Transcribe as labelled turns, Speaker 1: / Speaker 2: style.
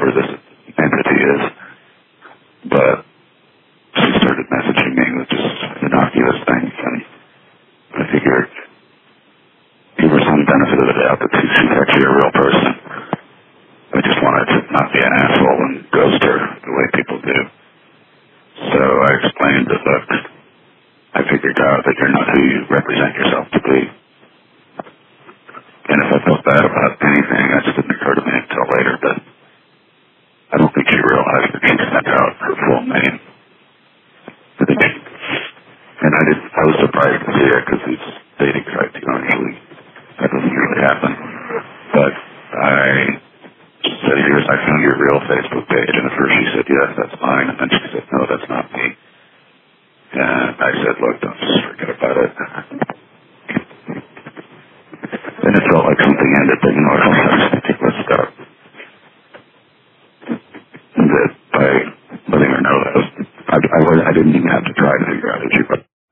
Speaker 1: whoever this entity is. But she started messaging me with just innocuous things, and I figured, give her some benefit of the doubt that she's actually a real person. I just wanted to not be an asshole and ghost her the way people do. So I explained that, look, I figured out that you're not who you represent yourself to be. And if I felt bad about anything, that just didn't occur to me until later, but I don't think she realized that she sent out her full name. I was surprised to see it because these dating sites, usually that doesn't usually happen. But I said, I found your real Facebook page, and at first she said, yes, that's mine, and then she said, no, that's not me. And I said, look, don't just forget about it. And it felt like something ended, but I was thinking, let's stop. That by letting her know that I didn't even have to try to figure out who she was.